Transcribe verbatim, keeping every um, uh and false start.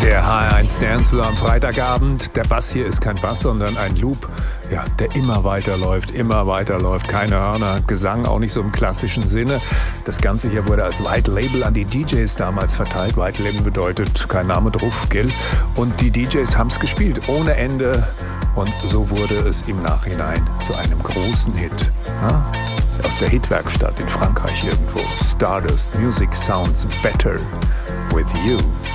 Der H R eins Dancefloor am Freitagabend. Der Bass hier ist kein Bass, sondern ein Loop, ja, der immer weiterläuft, immer weiterläuft. Keine Hörner, Gesang auch nicht so im klassischen Sinne. Das Ganze hier wurde als White Label an die D Js damals verteilt. White Label bedeutet kein Name drauf, gell? Und die D Js haben es gespielt, ohne Ende. Und so wurde es im Nachhinein zu einem großen Hit. Ja? Aus der Hitwerkstatt in Frankreich irgendwo. Stardust Music Sounds Better with You.